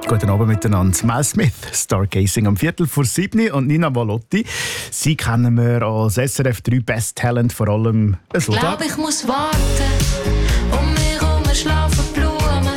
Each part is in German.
Guten Abend miteinander. Mel Smith, Stargazing am 6:45 und Nina Valotti. Sie kennen wir als SRF 3 Best Talent, vor allem so. Ich glaube, ich muss warten, um mich herum schlafen Blumen,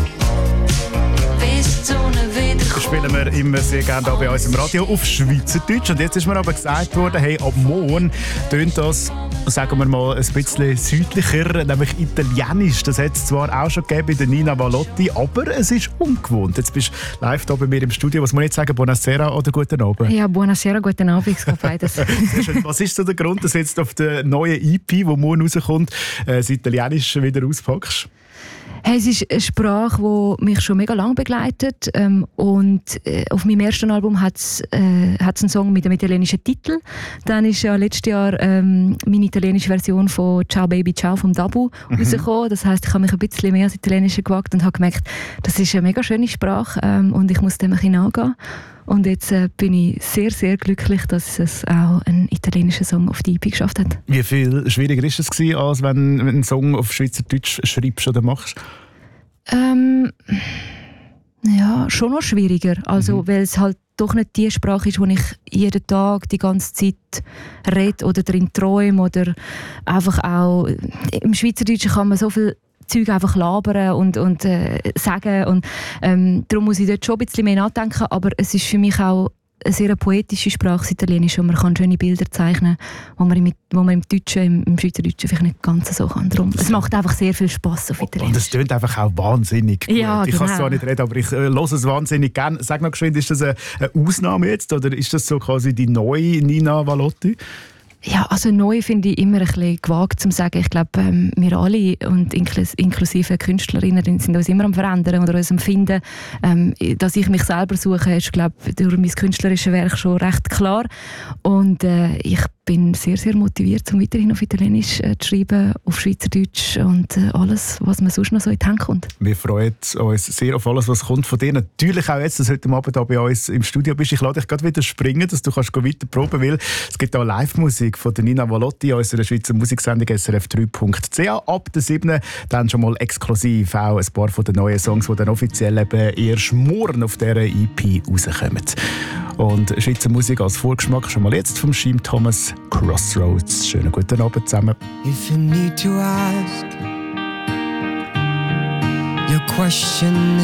bis die Sonne wieder kommt. Spielen wir immer sehr gerne hier bei uns im Radio auf Schweizerdeutsch. Und jetzt ist mir aber gesagt worden, hey, ab morgen tönt das, sagen wir mal, ein bisschen südlicher, nämlich italienisch. Das hat es zwar auch schon gegeben bei der Nina Valotti, aber es ist ungewohnt. Jetzt bist du live hier bei mir im Studio. Was muss ich jetzt sagen? Buonasera oder guten Abend? Ja, buonasera, guten Abend. Ich habe beides. Was ist so der Grund, dass du jetzt auf der neuen EP, die morgen rauskommt, das Italienisch wieder auspackst? Hey, es ist eine Sprache, die mich schon mega lange begleitet. Und auf meinem ersten Album hat es einen Song mit einem italienischen Titel. Dann ist ja letztes Jahr meine italienische Version von «Ciao Baby Ciao» vom Dabu rausgekommen. Das heisst, ich habe mich ein bisschen mehr ans Italienische gewagt und habe gemerkt, das ist eine mega schöne Sprache und ich muss dem ein bisschen nachgehen. Und jetzt bin ich sehr, sehr glücklich, dass es auch ein italienischer Song auf die EP geschafft hat. Wie viel schwieriger war es, als wenn du einen Song auf Schweizerdeutsch schreibst oder machst? Ja, schon noch schwieriger. Also, weil es halt doch nicht die Sprache ist, die ich jeden Tag die ganze Zeit rede oder drin träume. Oder einfach auch im Schweizerdeutschen kann man so viel Zeug einfach labern und sagen. Und, darum muss ich dort schon ein bisschen mehr nachdenken. Aber es ist für mich auch eine sehr poetische Sprache, das Italienisch, und man kann schöne Bilder zeichnen, wo man im Deutschen, im Schweizerdeutschen vielleicht nicht ganz so kann. Darum, es macht einfach sehr viel Spass auf Italienisch. Und es tönt einfach auch wahnsinnig gut. Ja, ich kann es zwar nicht reden, aber ich höre es wahnsinnig gerne. Sag noch geschwind, ist das eine Ausnahme jetzt oder ist das so quasi die neue Nina Valotti? Ja, also neu finde ich immer ein bisschen gewagt zu sagen. Ich glaube, wir alle und inklusive Künstlerinnen sind uns immer am Verändern oder uns am Finden. Dass ich mich selber suche, ist, glaube ich, durch mein künstlerisches Werk schon recht klar. Und ich bin sehr, sehr motiviert, um weiterhin auf Italienisch zu schreiben, auf Schweizerdeutsch und alles, was mir sonst noch so in die Hand kommt. Wir freuen uns sehr auf alles, was kommt von dir. Natürlich auch jetzt, dass du heute Abend hier bei uns im Studio bist. Ich lade dich gerade wieder springen, dass du weiter proben kannst, weil es gibt auch Live-Musik von der Nina Valotti, unserer Schweizer Musiksendung srf3.ch. Ab der 7. dann schon mal exklusiv auch ein paar von den neuen Songs, die dann offiziell eben erst morgen auf dieser EP rauskommen. Und Schweizer Musik als Vorgeschmack schon mal jetzt vom Schiim Thomas, Crossroads. Schönen guten Abend zusammen. If you need to ask, your question